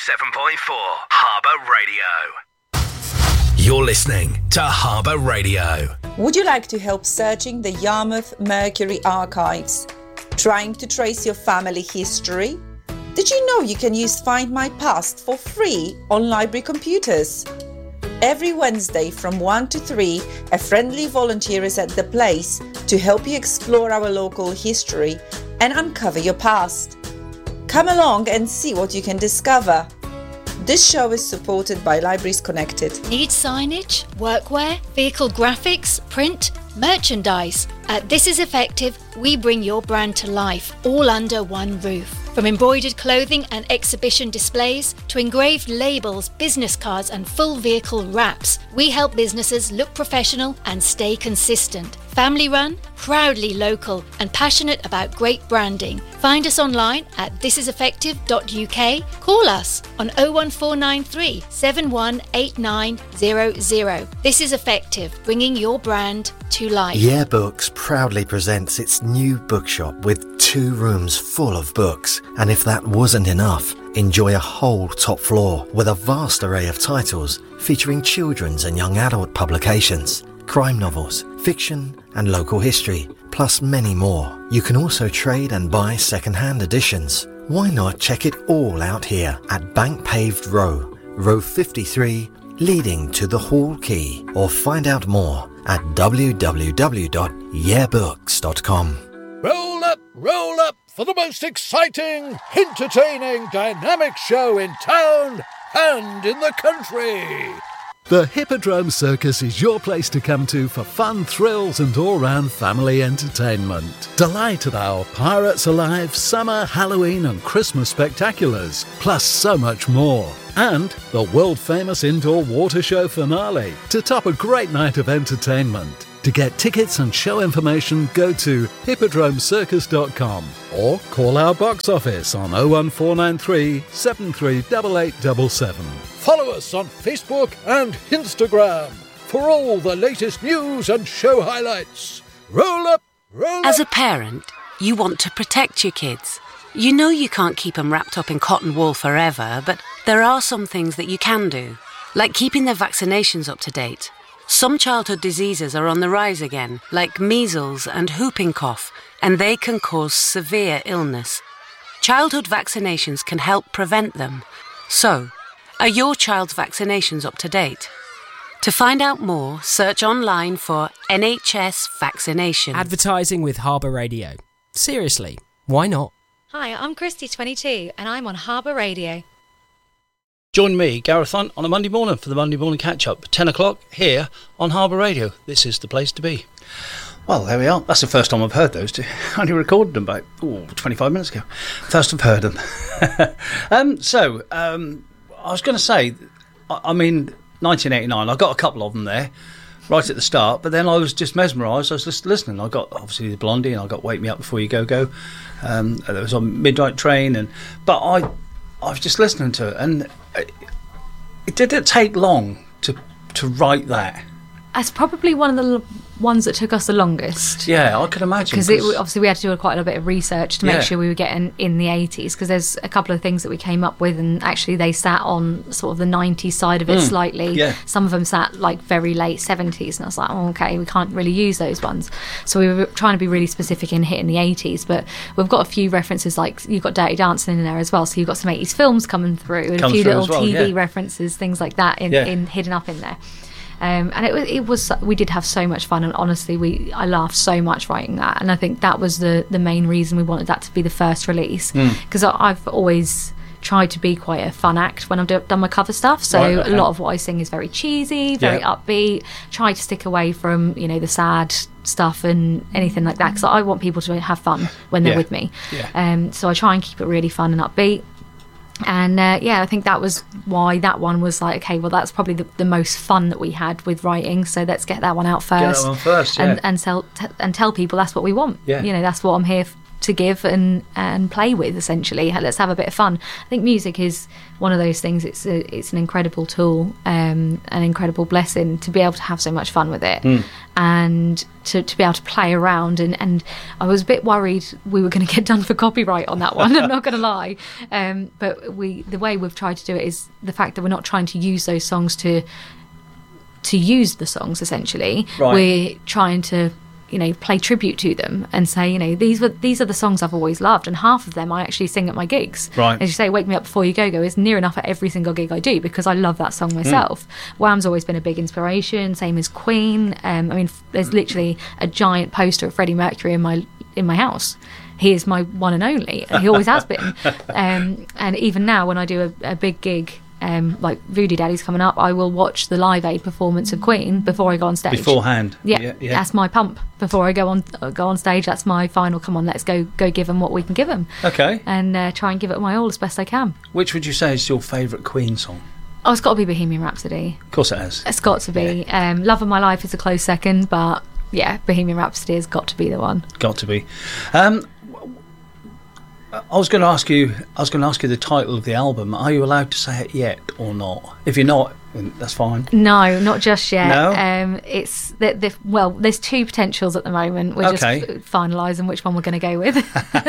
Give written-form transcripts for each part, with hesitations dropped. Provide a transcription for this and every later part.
Harbour Radio. You're listening to Harbour Radio. Would you like to help searching the Yarmouth Mercury archives? Trying to trace your family history? Did you know you can use Find My Past for free on library computers? Every Wednesday from 1 to 3, a friendly volunteer is at the place to help you explore our local history and uncover your past. Come along and see what you can discover. This show is supported by Libraries Connected. Need signage, workwear, vehicle graphics, print, merchandise? At This Is Effective, we bring your brand to life, all under one roof. From embroidered clothing and exhibition displays to engraved labels, business cards and full vehicle wraps, we help businesses look professional and stay consistent. Family run, proudly local and passionate about great branding. Find us online at thisiseffective.uk. Call us on 01493 718900. This is Effective, bringing your brand to life. Yeah Books proudly presents its new bookshop with 2 rooms full of books. And if that wasn't enough, enjoy a whole top floor with a vast array of titles featuring children's and young adult publications, crime novels, fiction and local history, plus many more. You can also trade and buy second-hand editions. Why not check it all out here at Bank Paved Row, row 53, leading to the Hall Quay, or find out more at www.yeahbooks.com. Roll up for the most exciting, entertaining, dynamic show in town and in the country. The Hippodrome Circus is your place to come to for fun, thrills and all-round family entertainment. Delight at our Pirates Alive, Summer, Halloween and Christmas spectaculars, plus so much more. And the world-famous indoor water show finale to top a great night of entertainment. To get tickets and show information, go to hippodromecircus.com or call our box office on 01493 738877. Follow us on Facebook and Instagram for all the latest news and show highlights. Roll up! As a parent, you want to protect your kids. You know you can't keep them wrapped up in cotton wool forever, but there are some things that you can do, like keeping their vaccinations up to date. Some childhood diseases are on the rise again, like measles and whooping cough, and they can cause severe illness. Childhood vaccinations can help prevent them. So, are your child's vaccinations up to date? To find out more, search online for NHS vaccination. Advertising with Harbour Radio. Seriously, why not? Hi, I'm Christy, 22, and I'm on Harbour Radio. Join me, Gareth Hunt, on a Monday morning for the Monday Morning Catch-Up, 10 o'clock, here on Harbour Radio. This is the place to be. Well, there we are. That's the first time I've heard those two. I only recorded them about 25 minutes ago. First I've heard them. I was going to say, 1989, I got a couple of them there, right at the start, but then I was just mesmerised. I was just listening. I got, obviously, the Blondie, and I got Wake Me Up Before You Go. There was on Midnight Train, but I was just listening to it, and it didn't take long to write that. That's probably one of the ones that took us the longest. Yeah, I can imagine. Because obviously we had to do quite a bit of research to make sure we were getting in the 80s, because there's a couple of things that we came up with, and actually they sat on sort of the 90s side of it slightly. Yeah. Some of them sat like very late 70s, and I was like, oh, okay, we can't really use those ones. So we were trying to be really specific in hitting the 80s, but we've got a few references, like you've got Dirty Dancing in there as well, so you've got some 80s films coming through, and a few little TV references, things like that in hidden up in there. And it was we did have so much fun, and honestly I laughed so much writing that, and I think that was the main reason we wanted that to be the first release, because I've always tried to be quite a fun act when I've done my cover stuff, so a lot of what I sing is very cheesy, very upbeat, try to stick away from the sad stuff and anything like that, because I want people to have fun when they're with me, so I try and keep it really fun and upbeat. And I think that was why that one was like, okay, well, that's probably the most fun that we had with writing, so let's get that one out first. Get that one first, and tell people that's what we want. That's what I'm here to give and play with. Essentially, let's have a bit of fun. I think music is one of those things. It's an incredible tool, an incredible blessing to be able to have so much fun with it, and to be able to play around. And I was a bit worried we were going to get done for copyright on that one. I'm not going to lie, but the way we've tried to do it is the fact that we're not trying to use those songs to use the songs. Essentially, we're trying to play tribute to them and say, these are the songs I've always loved, and half of them I actually sing at my gigs. Right. As you say, Wake Me Up Before You Go is near enough at every single gig I do because I love that song myself. Wham's always been a big inspiration, same as Queen. There's literally a giant poster of Freddie Mercury in my house. He is my one and only. He always has been. And even now when I do a big gig, like Voodoo Daddy's coming up, I will watch the Live Aid performance of Queen before I go on stage. Beforehand. Yeah. That's my pump before I go on stage. That's my final. Come on, let's go give them what we can give them. Okay. And try and give it my all as best I can. Which would you say is your favourite Queen song? Oh, it's got to be Bohemian Rhapsody. Of course it has. It's got to be. Yeah. Love of My Life is a close second, but yeah, Bohemian Rhapsody has got to be the one. Got to be. I was going to ask you the title of the album. Are you allowed to say it yet or not? If you're not, that's fine. No, not just yet. No? It's well, there's two potentials at the moment. We're just finalising which one we're going to go with.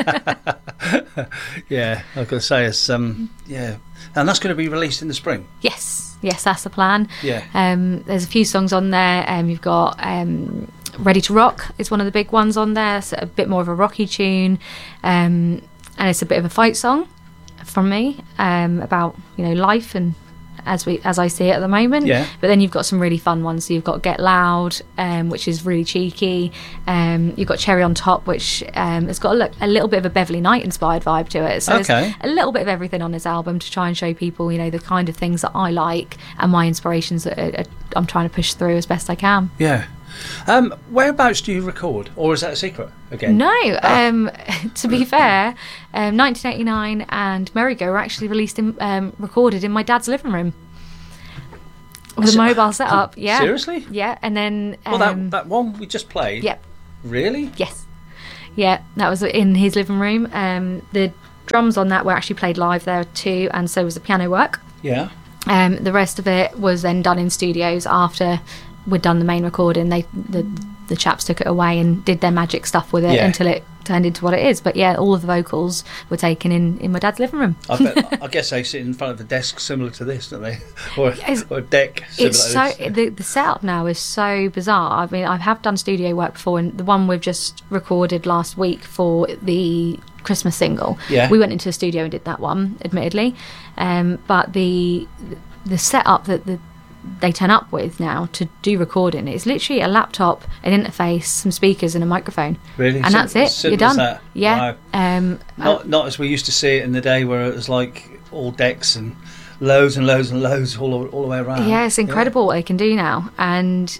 Yeah, I was going to say it's and that's going to be released in the spring. Yes, that's the plan. Yeah. There's a few songs on there. You've got Ready to Rock is one of the big ones on there. So a bit more of a rocky tune. And it's a bit of a fight song from me about life and as I see it at the moment. Yeah. But then you've got some really fun ones. So you've got Get Loud, which is really cheeky. You've got Cherry on Top, which has got a little bit of a Beverly Knight inspired vibe to it. So there's a little bit of everything on this album to try and show people the kind of things that I like and my inspirations that I'm trying to push through as best I can. Yeah. Whereabouts do you record, or is that a secret again? No, to be fair, 1989 and Merry-Go were actually recorded in my dad's living room with a mobile setup. Yeah, seriously? Yeah, and then that one we just played. Yep. Really? Yes. Yeah, that was in his living room. The drums on that were actually played live there too, and so was the piano work. Yeah. The rest of it was then done in studios after we'd done the main recording. The chaps took it away and did their magic stuff with it until it turned into what it is. But yeah, all of the vocals were taken in my dad's living room. I guess they sit in front of a desk similar to this, don't they? Or a deck similar to this. The setup now is so bizarre. I mean, I have done studio work before, and the one we've just recorded last week for the Christmas single, we went into a studio and did that one, admittedly. But the setup that they turn up with now to do recording is literally a laptop, an interface, some speakers and a microphone. Really? And that's it. You're done. That? Yeah. Wow. Not as we used to see it in the day where it was like all decks and loads and loads and loads all the way around. Yeah, it's incredible what they can do now. And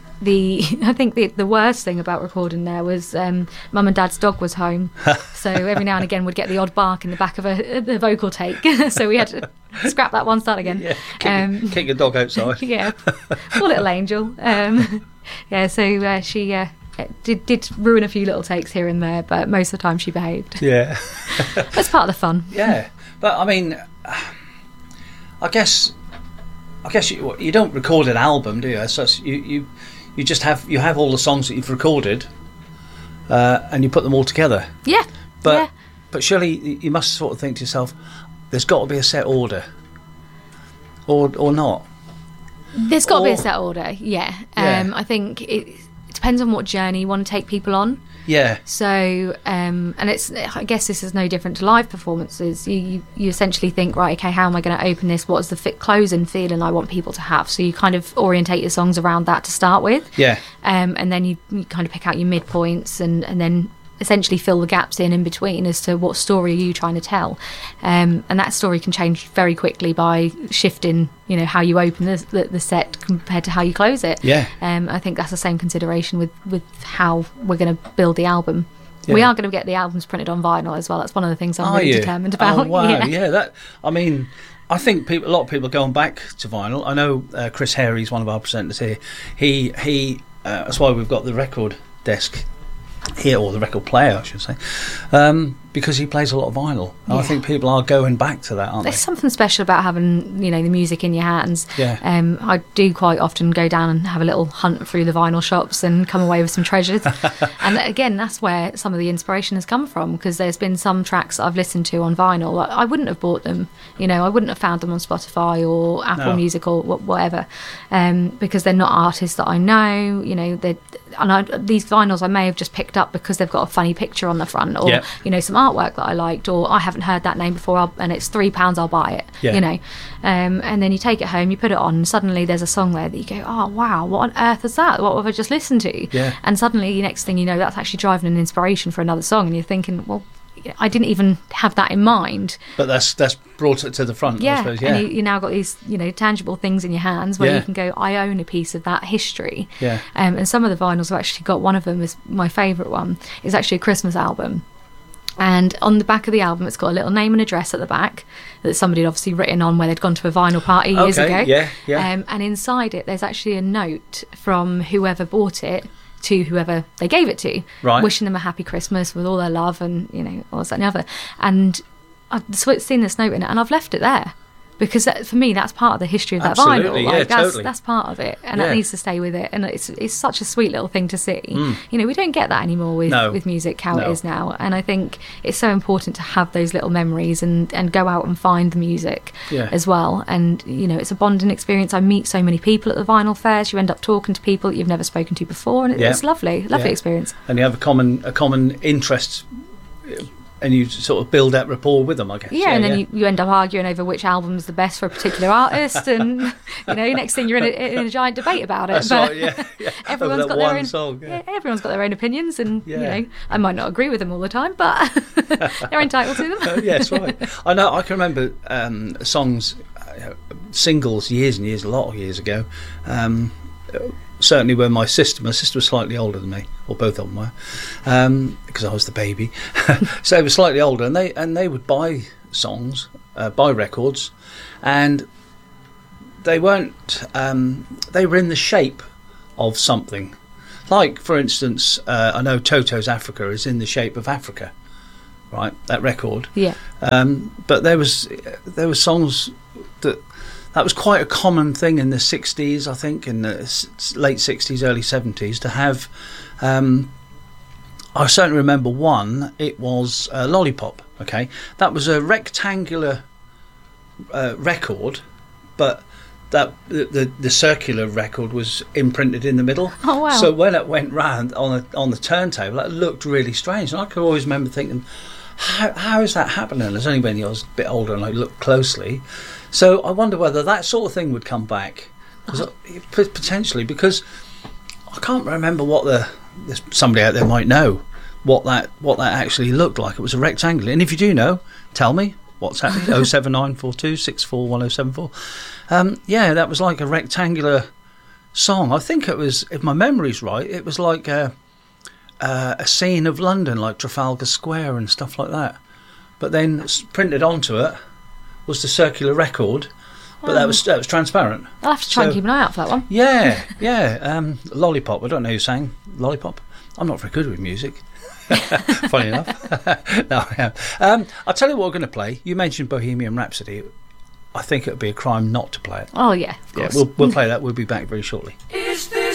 I think the worst thing about recording there was Mum and Dad's dog was home, so every now and again we'd get the odd bark in the back of the vocal take, so we had to scrap that one, start again. Yeah, kick your dog outside. Yeah, poor little angel. So she did ruin a few little takes here and there, but most of the time she behaved. Yeah. That's part of the fun. Yeah, but I mean, I guess you don't record an album, do you? So you just have all the songs that you've recorded, and you put them all together. Yeah. But surely you must sort of think to yourself, there's got to be a set order, or not. There's got to be a set order. Yeah. I think it depends on what journey you want to take people on. Yeah. So, and I guess this is no different to live performances. You essentially think, right, okay, how am I going to open this? What's the closing feeling I want people to have? So you kind of orientate your songs around that to start with. Yeah. And then you kind of pick out your midpoints and then essentially fill the gaps in between as to what story are you trying to tell. And that story can change very quickly by shifting, how you open the set compared to how you close it. Yeah. I think that's the same consideration with how we're going to build the album. Yeah. We are going to get the albums printed on vinyl as well. That's one of the things I'm really determined about. Oh, wow. Yeah. I think a lot of people are going back to vinyl. I know Chris Harry's one of our presenters here. He that's why we've got the record desk or the record player, I should say, because he plays a lot of vinyl. And I think people are going back to that, aren't There's they? something special about having, the music in your hands. Yeah. I do quite often go down and have a little hunt through the vinyl shops and come away with some treasures. And again, that's where some of the inspiration has come from, because there's been some tracks that I've listened to on vinyl. I wouldn't have bought them, I wouldn't have found them on Spotify or Apple Music or whatever, because they're not artists that I know. These vinyls I may have just picked up because they've got a funny picture on the front, or some artwork that I liked, or I haven't heard that name before, and it's £3, I'll buy it. And then you take it home, you put it on, and suddenly there's a song there that you go, oh wow, what on earth is that? What have I just listened to? And suddenly next thing you know, that's actually driving an inspiration for another song, and you're thinking, well, I didn't even have that in mind. But that's brought it to the front, I suppose. And you now got these, tangible things in your hands where you can go, I own a piece of that history. And some of the vinyls I've actually got, one of them is my favourite one, is actually a Christmas album. And on the back of the album, it's got a little name and address at the back that somebody had obviously written on where they'd gone to a vinyl party years ago. And inside it, there's actually a note from whoever bought it to whoever they gave it to, wishing them a happy Christmas with all their love and, all this, that and the other. And I've seen this note in it, and I've left it there. Because for me, that's part of the history of that vinyl. That's part of it, and that needs to stay with it. And it's such a sweet little thing to see. We don't get that anymore with music how it is now. And I think it's so important to have those little memories and go out and find the music as well. And it's a bonding experience. I meet so many people at the vinyl fairs. You end up talking to people that you've never spoken to before, and it's lovely experience. And you have a common interest. And you sort of build that rapport with them, I guess. And then you end up arguing over which album's the best for a particular artist, and next thing you're in a giant debate about it. That's right, everyone's got their own song. Everyone's got their own opinions, and I might not agree with them all the time, but they're entitled to them. That's right. I know. I can remember songs, singles, years and years, a lot of years ago. Certainly when my sister was slightly older than me, or both of them were, because I was the baby. So they were slightly older, and they would buy songs, buy records, and they weren't. They were in the shape of something. Like, for instance, I know Toto's Africa is in the shape of Africa, right? That record. Yeah. But there was songs that was quite a common thing in the 60s, I think, in the late 60s, early 70s, to have... I certainly remember one, it was Lollipop, okay? That was a rectangular record, but that the circular record was imprinted in the middle. Oh, wow. So when it went round on the turntable, it looked really strange. And I could always remember thinking, how is that happening? It's only when I was a bit older and I looked closely. So I wonder whether that sort of thing would come back, potentially, because I can't remember what somebody out there might know what that actually looked like. It was a rectangle, and if you do know, tell me. WhatsApp 07942 641074. That was like a rectangular song. I think it was, if my memory's right, it was like a scene of London, like Trafalgar Square and stuff like that. But then printed onto it was the circular record, but that was transparent. I'll have to try and keep an eye out for that one. Lollipop. I don't know who sang Lollipop. I'm not very good with music. Funny enough. No, I am. I'll tell you what we're going to play. You mentioned Bohemian Rhapsody. I think it would be a crime not to play it. Oh yeah, of course. We'll play that. We'll be back very shortly.